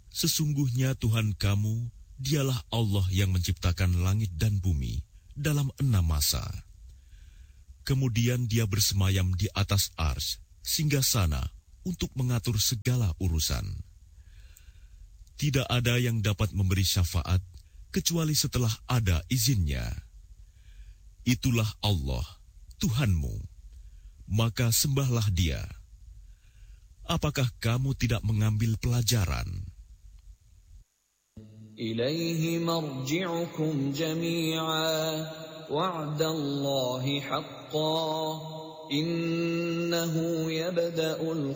Sesungguhnya Tuhan kamu, dialah Allah yang menciptakan langit dan bumi dalam 6 masa. Kemudian dia bersemayam di atas arsy, singgasana untuk mengatur segala urusan. Tidak ada yang dapat memberi syafaat kecuali setelah ada izinnya. Itulah Allah, Tuhanmu, maka sembahlah Dia. Apakah kamu tidak mengambil pelajaran? Ilaihi marji'ukum jami'a wa'dallahi haqqan innahu yabda'ul